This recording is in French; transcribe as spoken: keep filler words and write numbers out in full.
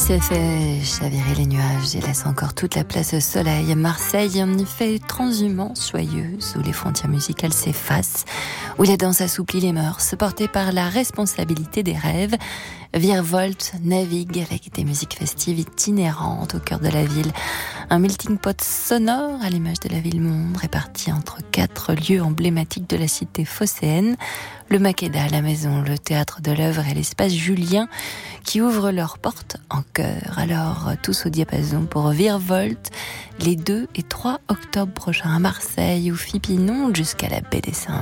C'est fait chavirer les nuages et laisse encore toute la place au soleil. À Marseille, on y fait transhumance joyeuse, où les frontières musicales s'effacent, où la danse assouplit les mœurs, portée par la responsabilité des rêves. Virevolte navigue avec des musiques festives itinérantes au cœur de la ville. Un melting pot sonore à l'image de la ville-monde, réparti entre quatre lieux emblématiques de la cité phocéenne. Le Makeda, la Maison, le Théâtre de l'Œuvre et l'Espace Julien qui ouvrent leurs portes en chœur. Alors, tous au diapason pour Virevolte, les deux et trois octobre prochains à Marseille ou Fipinon jusqu'à la Baie des Saints.